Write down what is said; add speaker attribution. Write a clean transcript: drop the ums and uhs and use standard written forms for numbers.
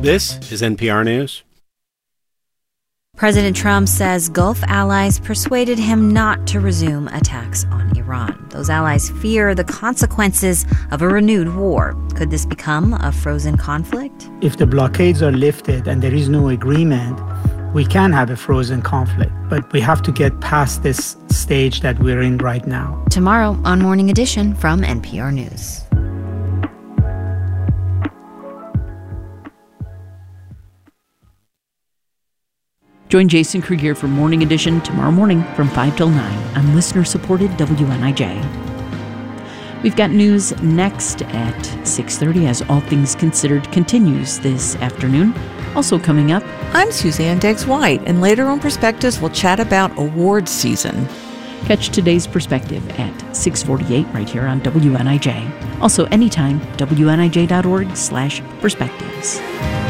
Speaker 1: This is NPR News.
Speaker 2: President Trump says Gulf allies persuaded him not to resume attacks on Iran. Those allies fear the consequences of a renewed war. Could this become a frozen conflict?
Speaker 3: If the blockades are lifted and there is no agreement, we can have a frozen conflict. But we have to get past this stage that we're in right now.
Speaker 2: Tomorrow on Morning Edition from NPR News.
Speaker 4: Join Jason Krieger for Morning Edition tomorrow morning from 5 till 9 on listener-supported WNIJ. We've got news next at 6:30 as All Things Considered continues this afternoon. Also coming up,
Speaker 5: I'm Suzanne Diggs-White, and later on Perspectives, we'll chat about awards season.
Speaker 4: catch today's perspective at 6:48 right here on WNIJ. Also anytime, WNIJ.org/perspectives.